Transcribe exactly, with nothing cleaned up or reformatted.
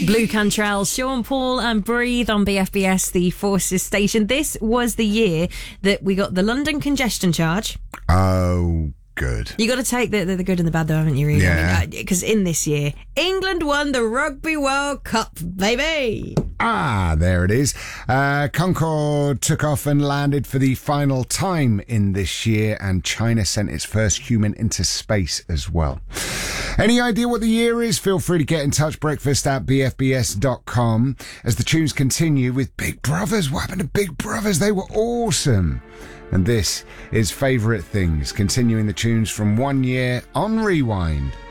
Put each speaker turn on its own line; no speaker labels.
Blue Cantrell, Sean Paul and Breathe on B F B S, the Forces station. This was the year that we got the London congestion charge.
Oh, good.
You got to take the, the, the good and the bad, though, haven't you, really?
Yeah.
Because in this year, England won the Rugby World Cup, baby.
Ah, there it is. Uh, Concorde took off and landed for the final time in this year, and China sent its first human into space as well. Any idea what the year is? Feel free to get in touch. Breakfast at b f b s dot com. As the tunes continue with Big Brothers. What happened to Big Brothers? They were awesome. And this is Favourite Things, continuing the tunes from one year on Rewind.